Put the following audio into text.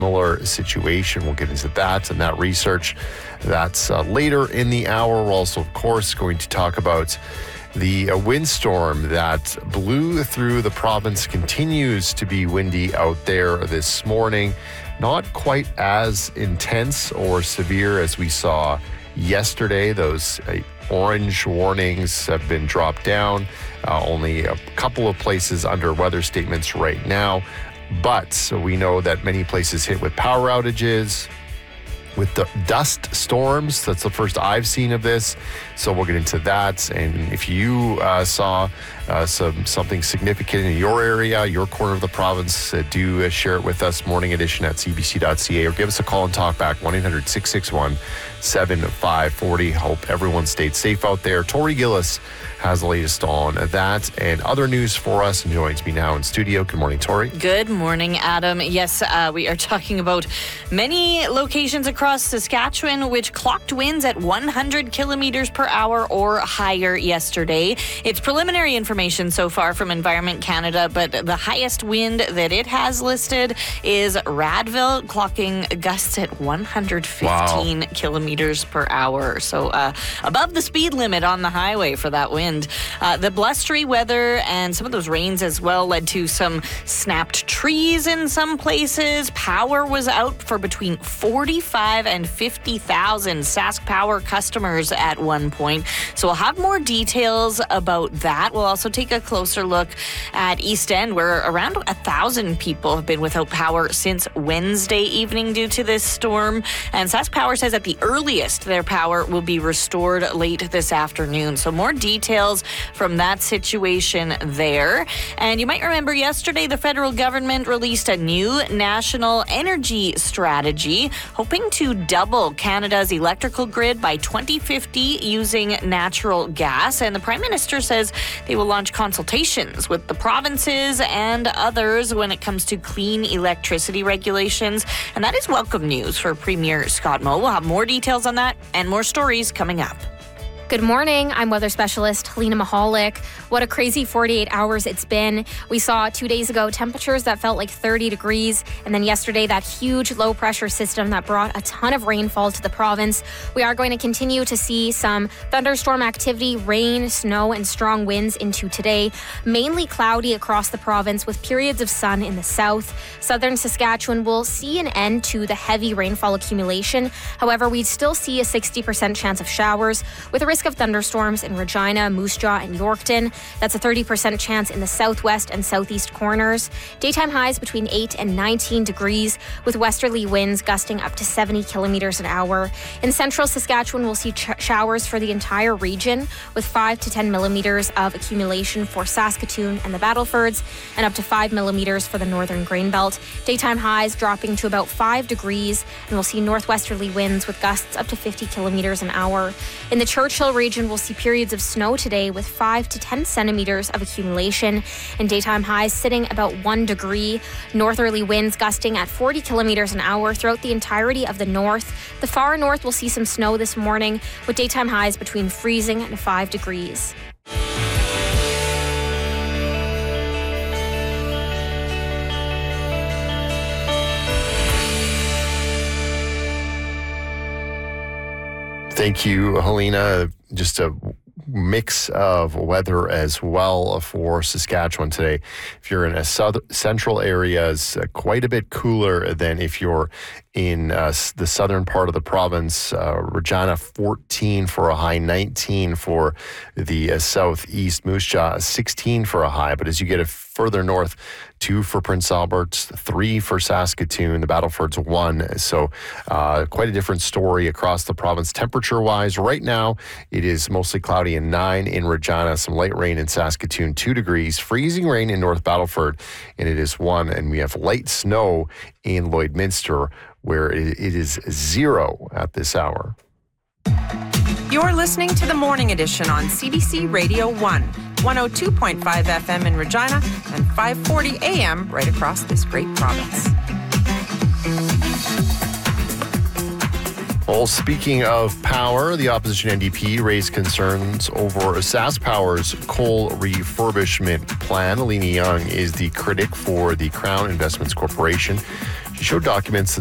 similar situation. We'll get into that and that research. That's later in the hour. We're also, of course, going to talk about the windstorm that blew through the province. Continues to be windy out there this morning. Not quite as intense or severe as we saw yesterday. Those orange warnings have been dropped down. Only a couple of places under weather statements right now. But we know that many places hit with power outages, with the dust storms. That's the first I've seen of this. So we'll get into that. And if you saw something significant in your area, your corner of the province, do share it with us. Morning Edition at cbc.ca, or give us a call and talk back. 1-800-661-7540. Hope everyone stayed safe out there. Tori Gillis has the latest on that and other news for us and joins me now in studio. Good morning, Tori. Good morning, Adam. Yes, we are talking about many locations across Saskatchewan which clocked winds at 100 kilometers per hour or higher yesterday. It's preliminary information so far from Environment Canada, but the highest wind that it has listed is Radville, clocking gusts at 115 kilometers per hour. So above the speed limit on the highway for that wind. The blustery weather and some of those rains as well led to some snapped trees in some places. Power was out for between 45 and 50,000 Sask Power customers at one point. So we'll have more details about that. We'll also take a closer look at East End, where around 1,000 people have been without power since Wednesday evening due to this storm. And Sask Power says at the earliest their power will be restored late this afternoon. So more details from that situation there. And you might remember yesterday the federal government released a new national energy strategy, hoping to double Canada's electrical grid by 2050 using natural gas. And the Prime Minister says they will launch consultations with the provinces and others when it comes to clean electricity regulations. And that is welcome news for Premier Scott Moe. We'll have more details on that and more stories coming up. Good morning. I'm weather specialist Helena Mahalik. What a crazy 48 hours it's been. We saw 2 days ago temperatures that felt like 30 degrees. And then yesterday, that huge low pressure system that brought a ton of rainfall to the province. We are going to continue to see some thunderstorm activity, rain, snow, and strong winds into today. Mainly cloudy across the province with periods of sun in the south. Southern Saskatchewan will see an end to the heavy rainfall accumulation. However, we still see a 60% chance of showers with a risk of thunderstorms in Regina, Moose Jaw, and Yorkton. That's a 30% chance in the southwest and southeast corners. Daytime highs between 8 and 19 degrees with westerly winds gusting up to 70 kilometers an hour. In central Saskatchewan, we'll see showers for the entire region with 5 to 10 millimeters of accumulation for Saskatoon and the Battlefords and up to 5 millimeters for the northern grain belt. Daytime highs dropping to about 5 degrees, and we'll see northwesterly winds with gusts up to 50 kilometers an hour. In the Churchill region, we'll see periods of snow today with 5 to 10 centimeters of accumulation and daytime highs sitting about 1 degree. Northerly winds gusting at 40 kilometers an hour throughout the entirety of the north. The far north will see some snow this morning with daytime highs between freezing and 5 degrees. Thank you, Helena. Just a mix of weather as well for Saskatchewan today. If you're in a central areas, quite a bit cooler than if you're in the southern part of the province. Regina 14 for a high, 19 for the southeast. Moose Jaw 16 for a high. But as you get further north, 2 for Prince Albert, 3 for Saskatoon, the Battlefords 1. So quite a different story across the province. Temperature-wise, right now, it is mostly cloudy and 9 in Regina, some light rain in Saskatoon, 2 degrees, freezing rain in North Battleford, and it is 1. And we have light snow in Lloydminster, where it is 0 at this hour. You're listening to the Morning Edition on CBC Radio 1, 102.5 FM in Regina and 540 AM right across this great province. Well, speaking of power, the opposition NDP raised concerns over Sask Power's coal refurbishment plan. Alina Young is the critic for the Crown Investments Corporation. showed documents